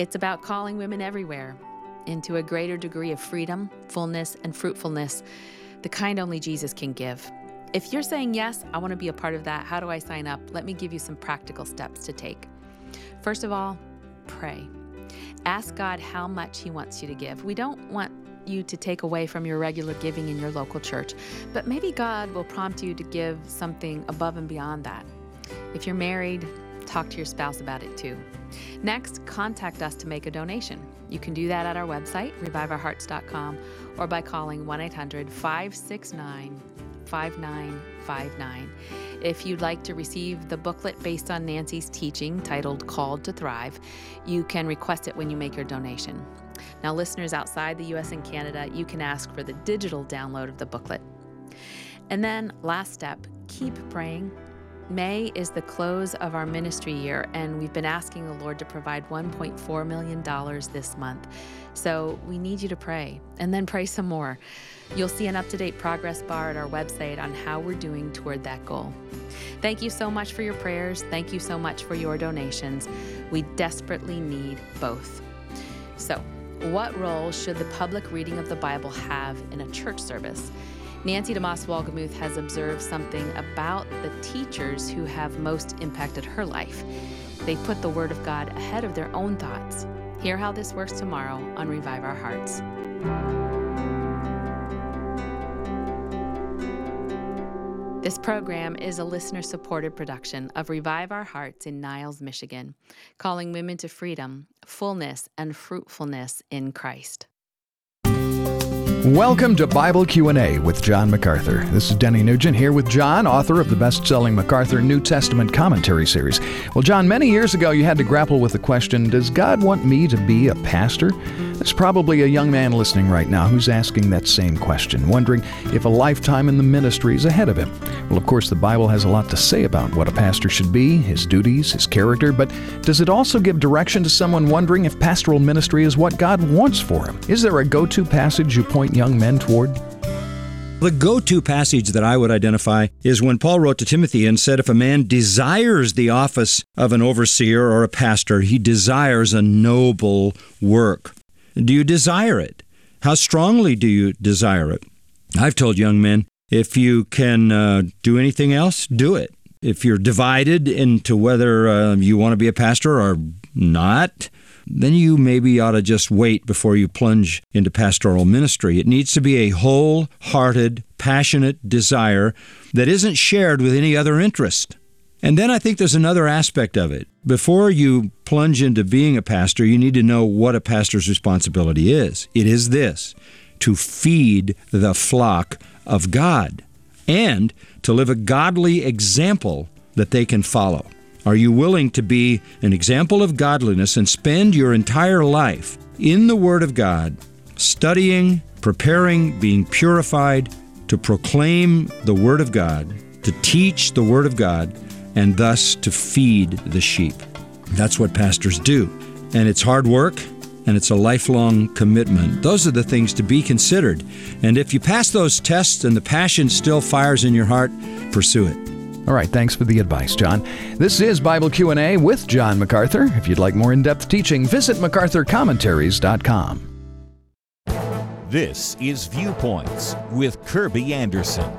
It's about calling women everywhere into a greater degree of freedom, fullness, and fruitfulness, the kind only Jesus can give. If you're saying, yes, I want to be a part of that, how do I sign up? Let me give you some practical steps to take. First of all, pray. Ask God how much He wants you to give. We don't want you to take away from your regular giving in your local church, but maybe God will prompt you to give something above and beyond that. If you're married, talk to your spouse about it too. Next, contact us to make a donation. You can do that at our website, reviveourhearts.com, or by calling 1-800-569-5959. If you'd like to receive the booklet based on Nancy's teaching titled Called to Thrive, you can request it when you make your donation. Now, listeners outside the U.S. and Canada, you can ask for the digital download of the booklet. And then, last step, keep praying. May is the close of our ministry year, and we've been asking the Lord to provide $1.4 million this month. So we need you to pray, and then pray some more. You'll see an up-to-date progress bar at our website on how we're doing toward that goal. Thank you so much for your prayers. Thank you so much for your donations. We desperately need both. So, what role should the public reading of the Bible have in a church service? Nancy DeMoss Wolgemuth has observed something about the teachers who have most impacted her life. They put the Word of God ahead of their own thoughts. Hear how this works tomorrow on Revive Our Hearts. This program is a listener-supported production of Revive Our Hearts in Niles, Michigan, calling women to freedom, fullness, and fruitfulness in Christ. Welcome to Bible Q&A with John MacArthur. This is Denny Nugent here with John, author of the best-selling MacArthur New Testament Commentary Series. Well, John, many years ago you had to grapple with the question, does God want me to be a pastor? There's probably a young man listening right now who's asking that same question, wondering if a lifetime in the ministry is ahead of him. Well, of course, the Bible has a lot to say about what a pastor should be, his duties, his character, but does it also give direction to someone wondering if pastoral ministry is what God wants for him? Is there a go-to passage you point young men toward? The go-to passage that I would identify is when Paul wrote to Timothy and said, if a man desires the office of an overseer or a pastor, he desires a noble work. Do you desire it? How strongly do you desire it? I've told young men, if you can do anything else, do it. If you're divided into whether you want to be a pastor or not, then you maybe ought to just wait before you plunge into pastoral ministry. It needs to be a wholehearted, passionate desire that isn't shared with any other interest. And then I think there's another aspect of it. Before you plunge into being a pastor, you need to know what a pastor's responsibility is. It is this: to feed the flock of God and to live a godly example that they can follow. Are you willing to be an example of godliness and spend your entire life in the Word of God, studying, preparing, being purified, to proclaim the Word of God, to teach the Word of God, and thus to feed the sheep? That's what pastors do. And it's hard work, and it's a lifelong commitment. Those are the things to be considered. And if you pass those tests and the passion still fires in your heart, pursue it. All right, thanks for the advice, John. This is Bible Q&A with John MacArthur. If you'd like more in-depth teaching, visit MacArthurCommentaries.com. This is Viewpoints with Kirby Anderson.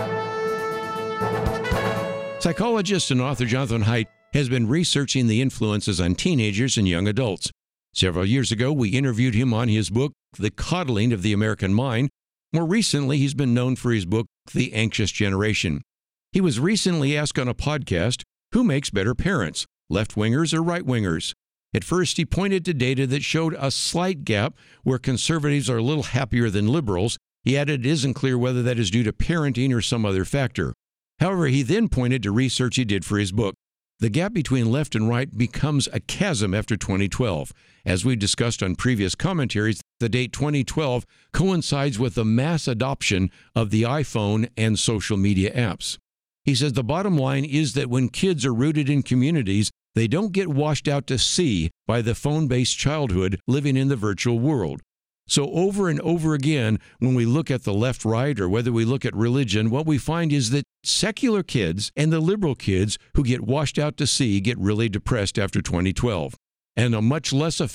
Psychologist and author Jonathan Haidt has been researching the influences on teenagers and young adults. Several years ago, we interviewed him on his book, The Coddling of the American Mind. More recently, he's been known for his book, The Anxious Generation. He was recently asked on a podcast, who makes better parents, left-wingers or right-wingers? At first, he pointed to data that showed a slight gap where conservatives are a little happier than liberals. He added it isn't clear whether that is due to parenting or some other factor. However, he then pointed to research he did for his book. The gap between left and right becomes a chasm after 2012. As we discussed on previous commentaries, the date 2012 coincides with the mass adoption of the iPhone and social media apps. He says the bottom line is that when kids are rooted in communities, they don't get washed out to sea by the phone-based childhood living in the virtual world. So over and over again, when we look at the left-right or whether we look at religion, what we find is that secular kids and the liberal kids who get washed out to sea get really depressed after 2012. And a much less